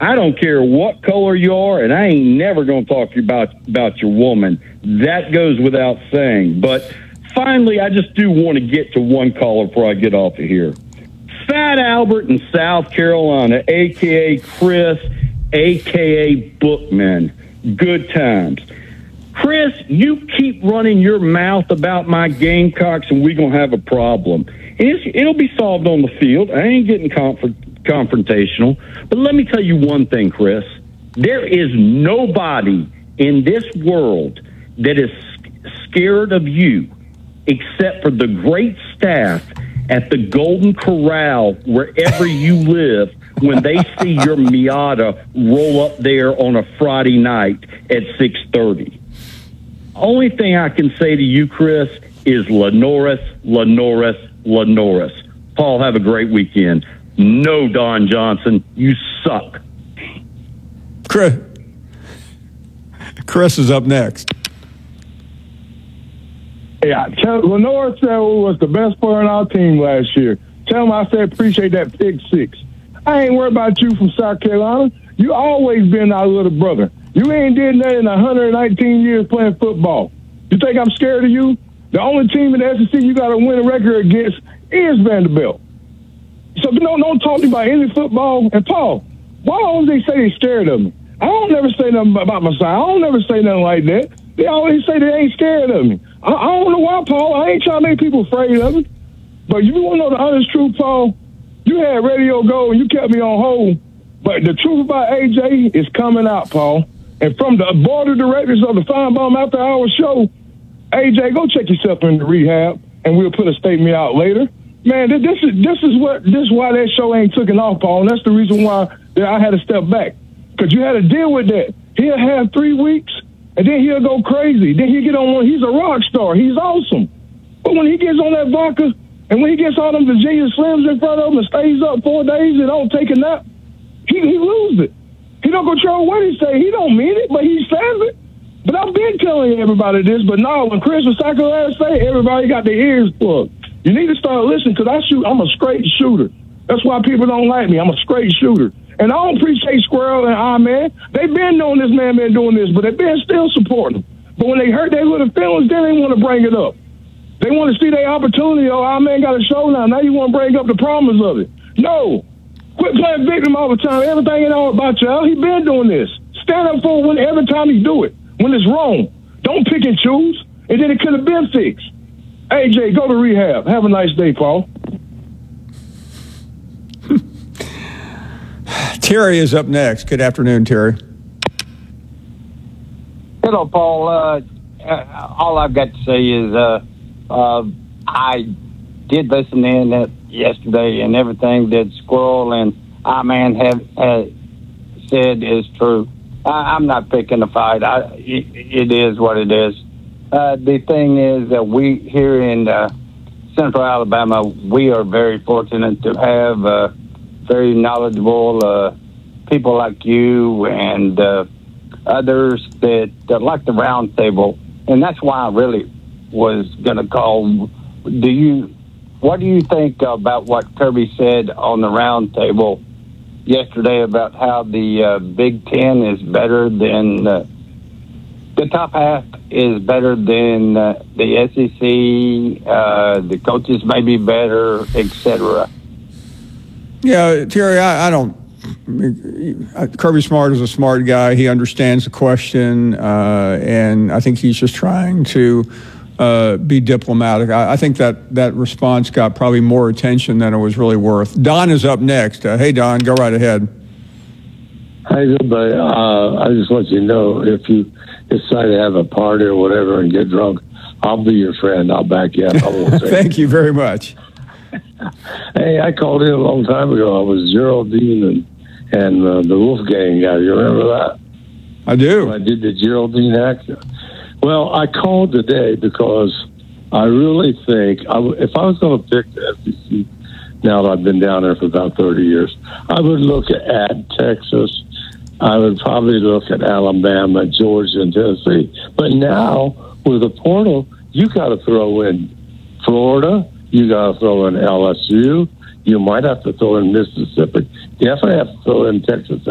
I don't care what color you are, and I ain't never going to talk to you about your woman. That goes without saying. But finally, I just do want to get to one caller before I get off of here. Fat Albert in South Carolina, a.k.a. Chris, a.k.a. Bookman. Good times. Chris, you keep running your mouth about my Gamecocks, and we're going to have a problem. It'll be solved on the field. I ain't getting confrontational. But let me tell you one thing, Chris. There is nobody in this world that is scared of you except for the great staff at the Golden Corral, wherever you live, when they see your Miata roll up there on a Friday night at 6:30. Only thing I can say to you, Chris, is Lenoris, Lenoris, Lenoris. Paul, have a great weekend. No, Don Johnson, you suck. Chris is up next. Yeah, Lenore said was the best player on our team last year. Tell him I said appreciate that pick six. I ain't worried about you from South Carolina. You always been our little brother. You ain't did that in 119 years playing football. You think I'm scared of you? The only team in the SEC you got to win a record against is Vanderbilt. So don't talk to me about any football. And Paul, why always they say they're scared of me? I don't never say nothing about my side. I don't never say nothing like that. They always say they ain't scared of me. I don't know why, Paul. I ain't trying to make people afraid of me. But you want to know the honest truth, Paul? You had Radio Go and you kept me on hold. But the truth about AJ is coming out, Paul. And from the board of directors of the Feinbaum After Hours show, AJ, go check yourself into rehab, and we'll put a statement out later. Man, this is why that show ain't taking off, Paul. And that's the reason why I had to step back, because you had to deal with that. He'll have 3 weeks, and then he'll go crazy. Then he'll get on one. He's a rock star. He's awesome. But when he gets on that vodka, and when he gets all them Virginia Slims in front of him and stays up 4 days and don't take a nap, he loses it. He don't control what he say. He don't mean it, but he says it. But I've been telling everybody this, but no, when Chris and Sakalaz say, everybody got their ears plugged. You need to start listening, because I'm a straight shooter. That's why people don't like me. I'm a straight shooter. And I don't appreciate Squirrel and I-Man. They've been knowing this man been doing this, but they've been still supporting him. But when they hurt their little feelings, then they want to bring it up. They want to see their opportunity. Oh, I-Man got a show now. Now you want to bring up the problems of it. No. Quit playing victim all the time. Everything ain't all about y'all. He been doing this. Stand up for it every time he do it. When it's wrong. Don't pick and choose. And then it could have been fixed. AJ, go to rehab. Have a nice day, Paul. Terry is up next. Good afternoon, Terry. Hello, Paul. All I've got to say is I did listen in yesterday, and everything that Squirrel and I-Man have said is true. I'm not picking a fight. It is what it is. The thing is that we here in Central Alabama, we are very fortunate to have very knowledgeable people like you and others that like the round table. And that's why I really was going to call. What do you think about what Kirby said on the round table yesterday about how the Big Ten is better than the top half is better than the SEC, the coaches may be better, etc.? Yeah, Terry, I don't. Kirby Smart is a smart guy. He understands the question, and I think he's just trying to be diplomatic. I think that response got probably more attention than it was really worth. Don is up next. Hey, Don, go right ahead. Hey, everybody. I just want you to know, if you decide to have a party or whatever and get drunk, I'll be your friend. I'll back you up. I won't say Thank you very much. Hey, I called in a long time ago. I was Geraldine and the Wolfgang guy. You remember that? I do. I did the Geraldine accent. Well, I called today because I really think if I was going to pick the SEC, now that I've been down there for about 30 years, I would look at Texas. I would probably look at Alabama, Georgia, and Tennessee. But now, with the portal, you got to throw in Florida. You got to throw in LSU. You might have to throw in Mississippi. Definitely have to throw in Texas